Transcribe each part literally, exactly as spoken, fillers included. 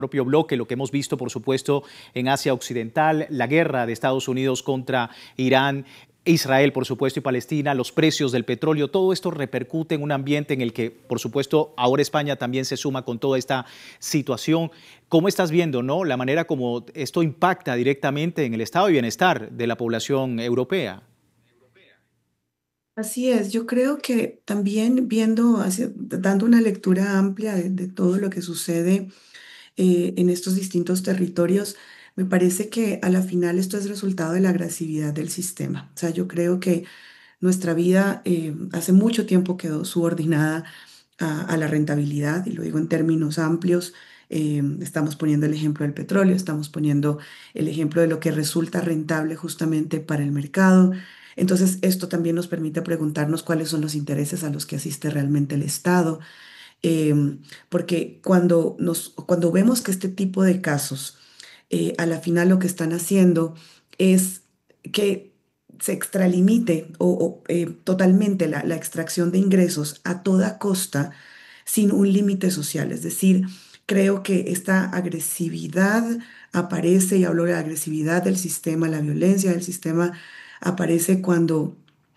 propio bloque, lo que hemos visto, por supuesto, en Asia Occidental, la guerra de Estados Unidos contra Irán, Israel, por supuesto, y Palestina, los precios del petróleo, todo esto repercute en un ambiente en el que, por supuesto, ahora España también se suma con toda esta situación. ¿Cómo estás viendo, no, la manera como esto impacta directamente en el estado de bienestar de la población europea? Así es, yo creo que también viendo, hacia- dando una lectura amplia de, de todo lo que sucede eh, en estos distintos territorios, me parece que a la final esto es resultado de la agresividad del sistema. O sea, yo creo que nuestra vida eh, hace mucho tiempo quedó subordinada a, a la rentabilidad, y lo digo en términos amplios. Eh, estamos poniendo el ejemplo del petróleo, estamos poniendo el ejemplo de lo que resulta rentable justamente para el mercado. Entonces, esto también nos permite preguntarnos cuáles son los intereses a los que asiste realmente el Estado. Eh, Porque cuando, nos, cuando vemos que este tipo de casos, eh, a la final lo que están haciendo es que se extralimite o, o, eh, totalmente la, la extracción de ingresos a toda costa sin un límite social. Es decir, creo que esta agresividad aparece, y hablo de la agresividad del sistema, la violencia del sistema, aparece cuando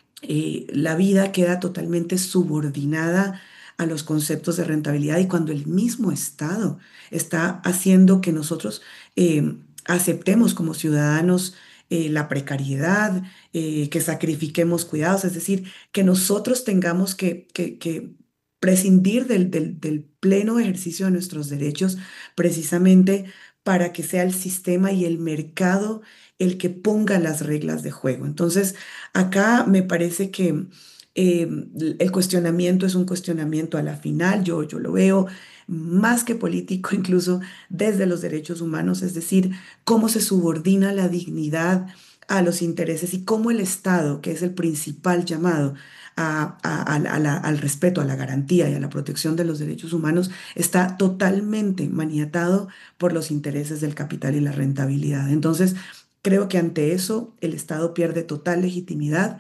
eh, la vida queda totalmente subordinada a los conceptos de rentabilidad, y cuando el mismo Estado está haciendo que nosotros eh, aceptemos como ciudadanos eh, la precariedad, eh, que sacrifiquemos cuidados, es decir, que nosotros tengamos que, que- que prescindir del, del del pleno ejercicio de nuestros derechos precisamente para que sea el sistema y el mercado el que ponga las reglas de juego. Entonces, acá me parece que eh, el cuestionamiento es un cuestionamiento a la final. Yo, yo lo veo más que político, incluso desde los derechos humanos, es decir, cómo se subordina la dignidad a los intereses, y cómo el Estado, que es el principal llamado a- a- a la- a la- al respeto, a la garantía y a la protección de los derechos humanos, está totalmente maniatado por los intereses del capital y la rentabilidad. Entonces, creo que ante eso el Estado pierde total legitimidad,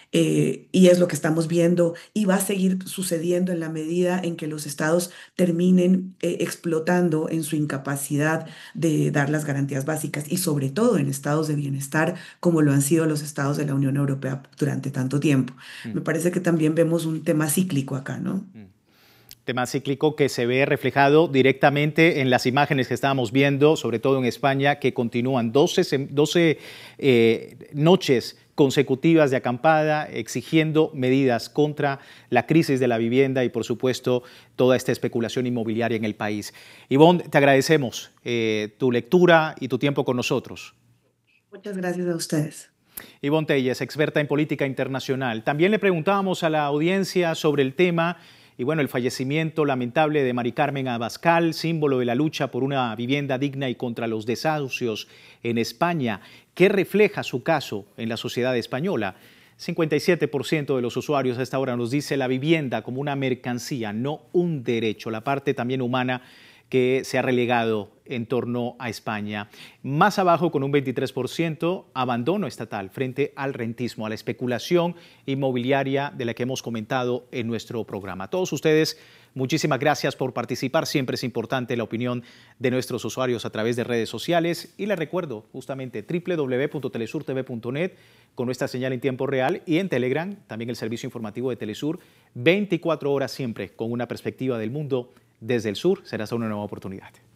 eh, y es lo que estamos viendo y va a seguir sucediendo en la medida en que los estados terminen eh, explotando en su incapacidad de dar las garantías básicas, y sobre todo en estados de bienestar como lo han sido los estados de la Unión Europea durante tanto tiempo. Mm, Me parece que también vemos un tema cíclico acá, ¿no? mm. Tema cíclico que se ve reflejado directamente en las imágenes que estábamos viendo, sobre todo en España, que continúan doce, doce eh, noches consecutivas de acampada, exigiendo medidas contra la crisis de la vivienda y, por supuesto, toda esta especulación inmobiliaria en el país. Ivonne, te agradecemos eh, tu lectura y tu tiempo con nosotros. Muchas gracias a ustedes. Ivonne Telles, experta en política internacional. También le preguntábamos a la audiencia sobre el tema y bueno, el fallecimiento lamentable de Mari Carmen Abascal, símbolo de la lucha por una vivienda digna y contra los desahucios en España. ¿Qué refleja su caso en la sociedad española? cincuenta y siete por ciento de los usuarios a esta hora nos dice la vivienda como una mercancía, no un derecho. La parte también humana que se ha relegado en torno a España. Más abajo, con un veintitrés por ciento, abandono estatal frente al rentismo, a la especulación inmobiliaria de la que hemos comentado en nuestro programa. A todos ustedes, muchísimas gracias por participar. Siempre es importante la opinión de nuestros usuarios a través de redes sociales. Y les recuerdo justamente doble u doble u doble u punto telesur t v punto net con nuestra señal en tiempo real, y en Telegram también el servicio informativo de Telesur, veinticuatro horas siempre con una perspectiva del mundo desde el sur. Será hasta una nueva oportunidad.